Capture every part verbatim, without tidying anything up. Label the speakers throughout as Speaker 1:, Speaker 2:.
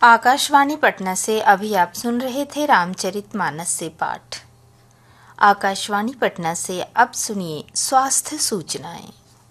Speaker 1: आकाशवाणी पटना से अभी आप सुन रहे थे रामचरितमानस से पाठ। आकाशवाणी पटना से अब सुनिए स्वास्थ्य सूचनाएं।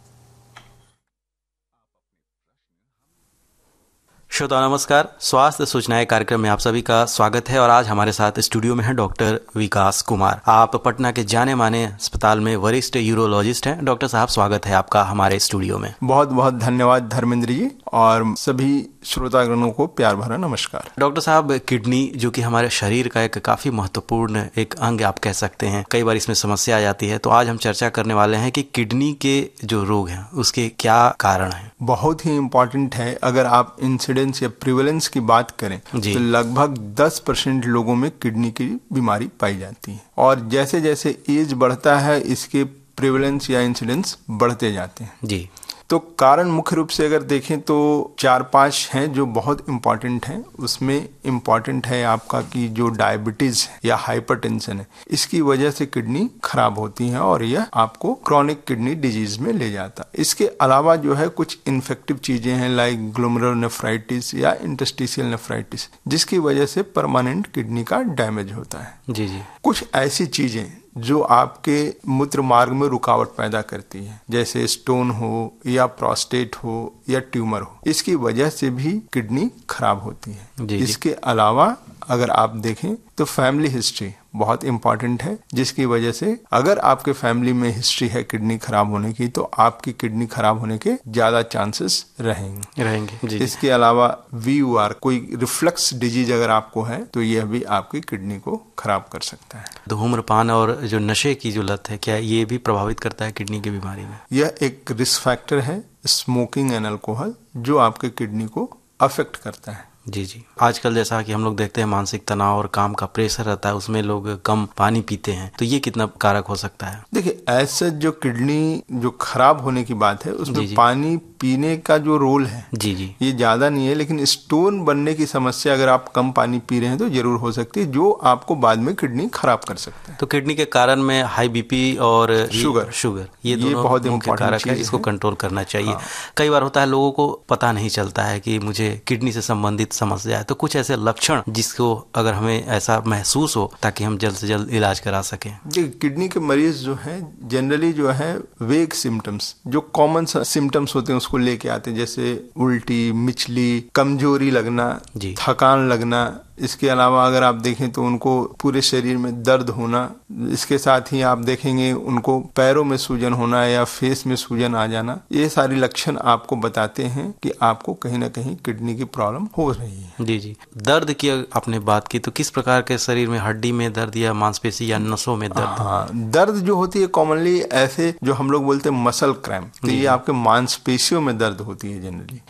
Speaker 2: श्रोता नमस्कार, स्वास्थ्य सूचनाएं कार्यक्रम में आप सभी का स्वागत है और आज हमारे साथ स्टूडियो में है डॉक्टर विकास कुमार। आप पटना के जाने माने अस्पताल में वरिष्ठ यूरोलॉजिस्ट हैं। डॉक्टर साहब, स्वागत है आपका हमारे स्टूडियो में।
Speaker 3: बहुत बहुत धन्यवाद धर्मेंद्र जी और सभी श्रोतागणों को प्यार भरा नमस्कार।
Speaker 2: डॉक्टर साहब, किडनी जो कि हमारे शरीर का एक काफी महत्वपूर्ण एक अंग आप कह सकते हैं, कई बार इसमें समस्या आ जाती है, तो आज हम चर्चा करने वाले हैं कि किडनी के जो रोग हैं उसके क्या कारण हैं।
Speaker 3: बहुत ही इम्पोर्टेंट है। अगर आप इंसिडेंस या प्रिवेलेंस की बात करें तो लगभग दस परसेंट लोगों में किडनी की बीमारी पाई जाती है और जैसे जैसे एज बढ़ता है इसके प्रिवेलेंस या इंसिडेंस बढ़ते जाते हैं जी। तो कारण मुख्य रूप से अगर देखें तो चार पांच हैं जो बहुत इम्पॉर्टेंट हैं। उसमें इम्पॉर्टेंट है आपका कि जो डायबिटीज है या हाइपरटेंशन है, इसकी वजह से किडनी खराब होती है और यह आपको क्रॉनिक किडनी डिजीज में ले जाता है। इसके अलावा जो है कुछ इन्फेक्टिव चीजें हैं लाइक ग्लोमेरुलोनेफ्राइटिस या इंटरस्टिशियल नेफ्राइटिस, जिसकी वजह से परमानेंट किडनी का डैमेज होता है जी जी। कुछ ऐसी चीजें जो आपके मूत्र मार्ग में रुकावट पैदा करती है, जैसे स्टोन हो या प्रोस्टेट हो या ट्यूमर हो, इसकी वजह से भी किडनी खराब होती है जी इसके जी। अलावा अगर आप देखें तो फैमिली हिस्ट्री बहुत इंपॉर्टेंट है, जिसकी वजह से अगर आपके फैमिली में हिस्ट्री है किडनी खराब होने की तो आपकी किडनी खराब होने के ज्यादा चांसेस रहेंगे रहेंगे जी। इसके अलावा वी यू आर कोई रिफ्लक्स डिजीज अगर आपको है तो यह भी आपकी किडनी को खराब कर सकता है।
Speaker 2: धूम्रपान और जो नशे की जो लत है, क्या ये भी प्रभावित करता है किडनी की बीमारी में?
Speaker 3: यह एक रिस्क फैक्टर है, स्मोकिंग एंड अल्कोहल, जो आपके किडनी को अफेक्ट करता है
Speaker 2: जी जी। आजकल जैसा कि हम लोग देखते हैं मानसिक तनाव और काम का प्रेशर रहता है, उसमें लोग कम पानी पीते हैं, तो ये कितना कारक हो सकता है?
Speaker 3: देखिए, ऐसे जो किडनी जो खराब होने की बात है उसमें जी जी। पानी पीने का जो रोल है जी जी ये ज्यादा नहीं है, लेकिन स्टोन बनने की समस्या अगर आप कम पानी पी रहे हैं तो जरूर हो सकती है, जो आपको बाद में किडनी खराब कर सकता है।
Speaker 2: तो किडनी के कारण में हाई बीपी और शुगर शुगर ये, ये बहुत मुख्य कारक है, इसको कंट्रोल करना चाहिए। हाँ। कई बार होता है लोगों को पता नहीं चलता है कि मुझे किडनी से संबंधित समस्या है, तो कुछ ऐसे लक्षण जिसको अगर हमें ऐसा महसूस हो ताकि हम जल्द से जल्द इलाज करा सकें।
Speaker 3: जी, किडनी के मरीज जो है जनरली जो है वेग सिम्टम्स, जो कॉमन सिम्टम्स होते हैं उसको लेके आते हैं, जैसे उल्टी, मिचली, कमजोरी लगना, थकान लगना। इसके अलावा अगर आप देखें तो उनको पूरे शरीर में दर्द होना, इसके साथ ही आप देखेंगे उनको पैरों में सूजन होना या फेस में सूजन आ जाना। ये सारी लक्षण आपको बताते हैं कि आपको कहीं ना कहीं किडनी की प्रॉब्लम हो रही है
Speaker 2: जी जी। दर्द की आपने बात की, तो किस प्रकार के शरीर में हड्डी में दर्द या मांसपेशी या नसों में दर्द?
Speaker 3: हाँ, दर्द जो होती है कॉमनली ऐसे जो हम लोग बोलते हैं मसल क्रैम्प, तो ये आपके मांसपेशियों में दर्द होती है जनरली।